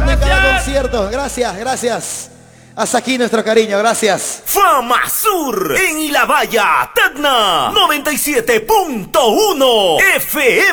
en cada concierto. Gracias, gracias. Hasta aquí nuestro cariño, gracias. Fama Sur en Ilabaya, Tacna, 97.1 FM.